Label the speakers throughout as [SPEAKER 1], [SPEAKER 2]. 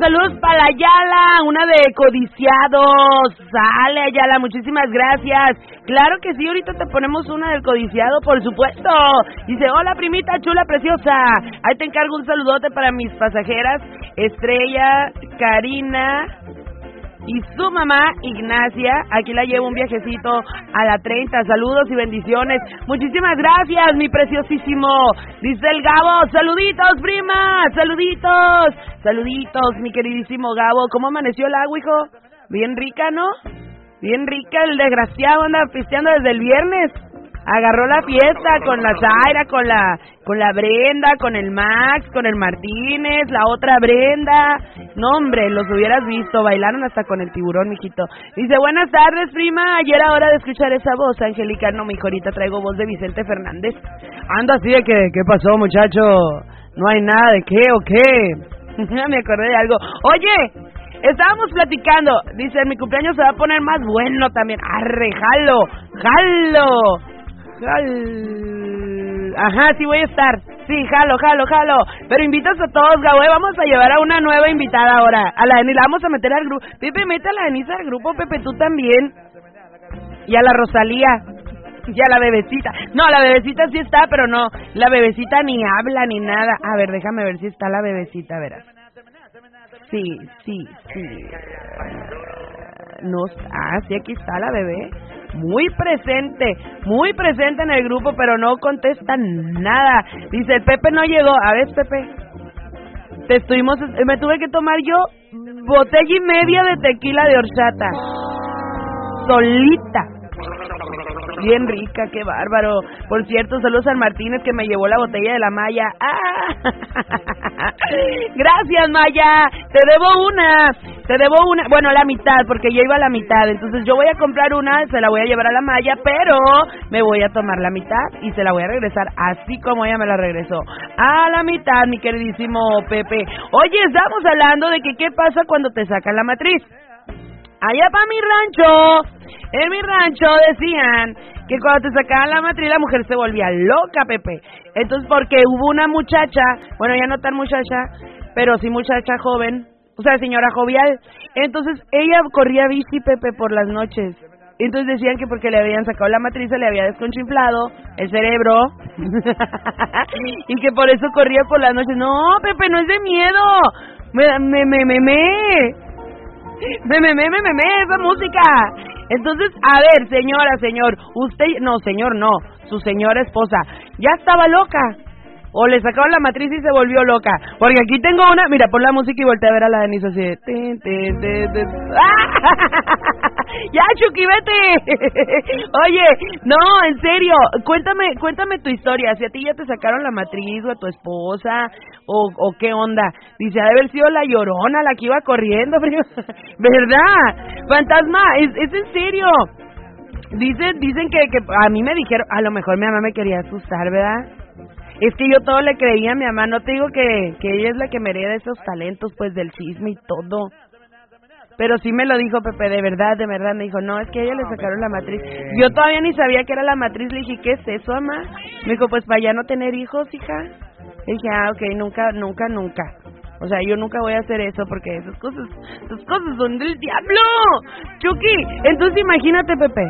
[SPEAKER 1] saludos para Ayala, una de Codiciados. Sale Ayala, muchísimas gracias. Claro que sí, ahorita te ponemos una del Codiciado, por supuesto. Dice, hola primita chula preciosa. Ahí te encargo un saludote para mis pasajeras, Estrella, Karina y su mamá Ignacia. Aquí la llevo un viajecito a la 30. Saludos y bendiciones. Muchísimas gracias, mi preciosísimo. Dice el Gabo, saluditos prima, saluditos, saluditos, mi queridísimo Gabo. ¿Cómo amaneció el agua, hijo? Bien rica, ¿no? Bien rica, el desgraciado anda pisteando desde el viernes. Agarró la fiesta con la Zaira, con la Brenda, con el Max, con el Martínez, la otra Brenda. No, hombre, los hubieras visto, bailaron hasta con el tiburón, mijito. Dice, buenas tardes, prima. Ayer a hora de escuchar esa voz, Angélica. No, mijo, ahorita traigo voz de Vicente Fernández. Ando así de que, ¿qué pasó, muchacho? No hay nada de qué o qué. Me acordé de algo. Oye, estábamos platicando. Dice, mi cumpleaños se va a poner más bueno también. Arre, jalo, jalo. Ajá, sí voy a estar. Sí, jalo. Pero invitas a todos, Gabo. Vamos a llevar a una nueva invitada ahora. A la Denise la vamos a meter al grupo. Pepe, mete a la Denise al grupo, Pepe, tú también. Y a la Rosalía. Y a la bebecita. No, la bebecita sí está, pero no. La bebecita ni habla ni nada. A ver, déjame ver si está la bebecita, verás. Sí. No, sí, aquí está la bebé. Muy presente en el grupo, pero no contesta nada. Dice, el Pepe no llegó. A ver, Pepe, me tuve que tomar yo botella y media de tequila de horchata. Solita. Bien rica, qué bárbaro. Por cierto, saludos al Martínez que me llevó la botella de la Maya. ¡Ah! Gracias, Maya. Te debo una. Bueno, la mitad, porque yo iba a la mitad. Entonces yo voy a comprar una, se la voy a llevar a la Maya, pero me voy a tomar la mitad y se la voy a regresar así como ella me la regresó. A la mitad, mi queridísimo Pepe. Oye, estamos hablando de que qué pasa cuando te sacan la matriz. Allá para mi rancho, en mi rancho decían que cuando te sacaban la matriz la mujer se volvía loca, Pepe. Entonces, porque hubo una muchacha, bueno, ya no tan muchacha, pero sí muchacha joven, o sea, señora jovial. Entonces, ella corría bici, Pepe, por las noches. Entonces decían que porque le habían sacado la matriz se le había desconchinflado el cerebro y que por eso corría por las noches. No, Pepe, no es de miedo. Esa música. Entonces, a ver, señor, usted, no, señor, no, su señora esposa, ya estaba loca, o le sacaron la matriz y se volvió loca, porque aquí tengo una, mira, pon la música y voltea a ver a la Denise así de, ya, Chucky, vete. Oye, no, en serio, cuéntame tu historia, si a ti ya te sacaron la matriz, o a tu esposa, o qué onda. Dice, ha de haber sido la Llorona la que iba corriendo, ¿verdad? Fantasma, es en serio. Dicen que a mí me dijeron, a lo mejor mi mamá me quería asustar, ¿verdad? Es que yo todo le creía a mi mamá, no te digo que ella es la que me hereda esos talentos, pues, del chisme y todo. Pero sí me lo dijo Pepe, de verdad, me dijo, no, es que a ella le sacaron la matriz. Yo todavía ni sabía que era la matriz, le dije, ¿qué es eso, mamá? Me dijo, pues, para ya no tener hijos, hija. Le dije, ok, nunca. O sea, yo nunca voy a hacer eso porque esas cosas son del diablo. Chucky, entonces imagínate, Pepe.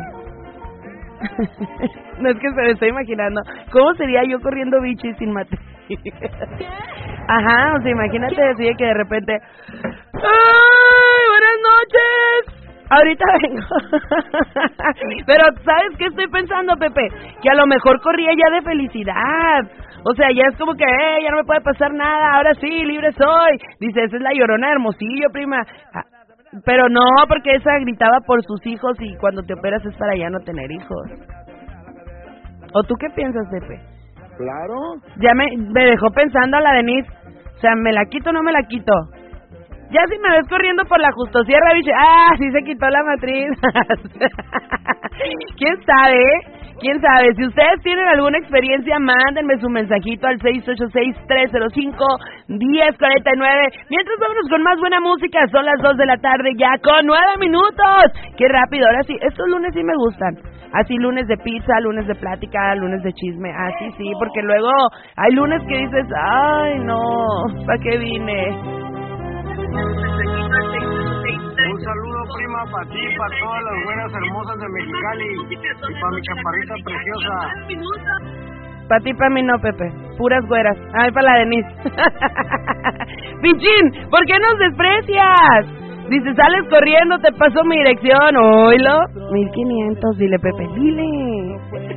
[SPEAKER 1] No, es que se me estoy imaginando ¿cómo sería yo corriendo bichi sin matriz? Ajá, o sea, imagínate así de que de repente, ¡ay, buenas noches! Ahorita vengo. Pero, ¿sabes qué estoy pensando, Pepe? Que a lo mejor corría ya de felicidad. O sea, ya es como que, ya no me puede pasar nada, ahora sí, libre soy. Dice, esa es la Llorona de Hermosillo, prima. Pero no, porque esa gritaba por sus hijos y cuando te operas es para ya no tener hijos. ¿O tú qué piensas, Pepe?
[SPEAKER 2] Claro.
[SPEAKER 1] Ya me dejó pensando a la Denise. O sea, ¿me la quito o no me la quito? Ya si me ves corriendo por la Justosierra, bicho, sí se quitó la matriz. ¿Quién sabe? ¿Quién sabe? Si ustedes tienen alguna experiencia, mándenme su mensajito al 686-305-1049. Mientras vámonos con más buena música, son las 2 de la tarde ya con 9 minutos. ¡Qué rápido! Ahora sí, estos lunes sí me gustan. Así lunes de pizza, lunes de plática, lunes de chisme. Así sí, porque luego hay lunes que dices, ay no, ¿para qué vine?
[SPEAKER 2] Un saludo, prima, para ti, para todas las güeras hermosas de Mexicali y para mi chaparrita preciosa.
[SPEAKER 1] Para ti, para mí no, Pepe. Puras güeras. Ay, para la Denise. Pichín, ¿por qué nos desprecias? Dice, sales corriendo, te paso mi dirección. Oílo. 1500, dile, Pepe, dile.